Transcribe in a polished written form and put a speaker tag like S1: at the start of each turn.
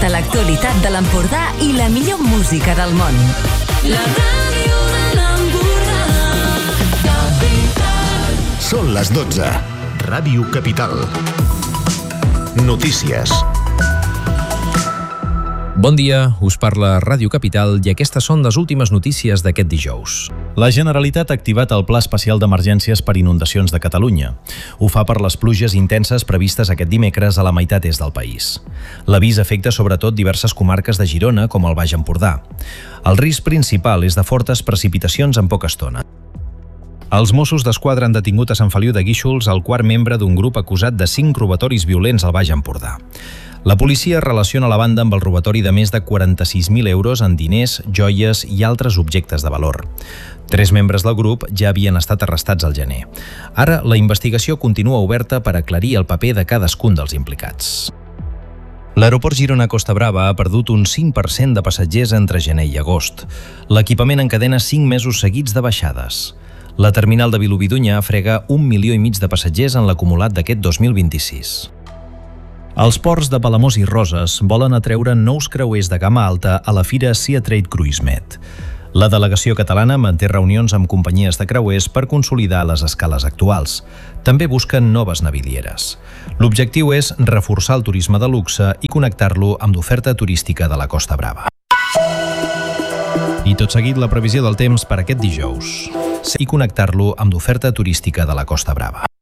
S1: De l'actualitat de l'Empordà i la millor música del món. La ràdio de l'Empordà, Capital.
S2: Són les 12. Ràdio Capital. Notícies.
S3: Bon dia, us parla Ràdio Capital i aquestes són les últimes notícies d'aquest dijous.
S4: La Generalitat ha activat el Pla Especial d'Emergències per Inundacions de Catalunya. Ho fa per les pluges intenses previstes aquest dimecres a la meitat est del país. L'avís afecta sobretot diverses comarques de Girona, com el Baix Empordà. El risc principal és de fortes precipitacions en poca estona. Els Mossos d'Esquadra han detingut a Sant Feliu de Guíxols el quart membre d'un grup acusat de 5 robatoris violents al Baix Empordà. La policia relaciona la banda amb el robatori de més de 46.000 euros en diners, joies i altres objectes de valor. 3 membres del grup ja havien estat arrestats al gener. Ara, la investigació continua oberta per aclarir el paper de cadascun dels implicats. L'aeroport Girona-Costa Brava ha perdut un 5% de passatgers entre gener i agost. L'equipament encadena 5 mesos seguits de baixades. La terminal de Vilobí d'Onyar frega 1,5 milió de passatgers en l'acumulat d'aquest 2026. Els ports de Palamós i Roses volen atreure nous creuers de gamma alta a la fira Sea Trade CruiseMed. La delegació catalana manté reunions amb companyies de creuers per consolidar les escales actuals. També busquen noves navilieres. L'objectiu és reforçar el turisme de luxe i connectar-lo amb l'oferta turística de la Costa Brava. I tot seguit la previsió del temps per aquest dijous. I connectar-lo amb l'oferta turística de la Costa Brava.